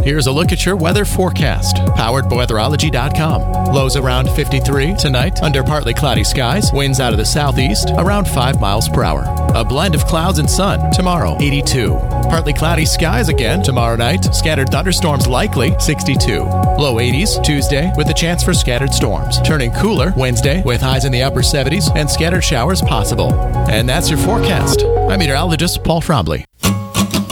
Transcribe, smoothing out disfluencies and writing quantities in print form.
Here's a look at your weather forecast, powered by weatherology.com. Lows around 53 tonight, under partly cloudy skies, winds out of the southeast, around 5 miles per hour. A blend of clouds and sun tomorrow, 82. Partly cloudy skies again tomorrow night, scattered thunderstorms likely, 62. Low 80s Tuesday with a chance for scattered storms. Turning cooler Wednesday with highs in the upper 70s and scattered showers possible. And that's your forecast. I'm meteorologist Paul Frombley.